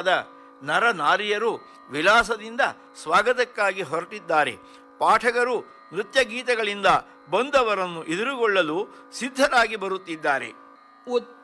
ನರನಾರಿಯರು ವಿಲಾಸದಿಂದ ಸ್ವಾಗತಕ್ಕಾಗಿ ಹೊರಟಿದ್ದಾರೆ. ಪಾಠಕರು ನೃತ್ಯ ಗೀತೆಗಳಿಂದ ಬಂದವರನ್ನು ಎದುರುಗೊಳ್ಳಲು ಸಿದ್ಧರಾಗಿ ಬರುತ್ತಿದ್ದಾರೆ.